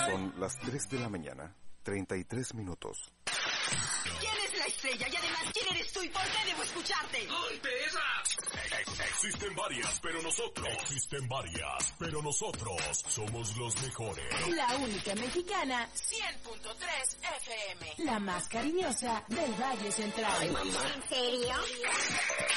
Son las 3 de la mañana, 33 minutos. ¿Quién es la estrella? Y además, ¿quién eres tú y por qué debo escucharte? ¡Ay, Teresa! Existen varias, pero nosotros somos los mejores. La única mexicana, 100.3 FM. la más cariñosa del Valle Central. Ay, mamá. ¿En serio?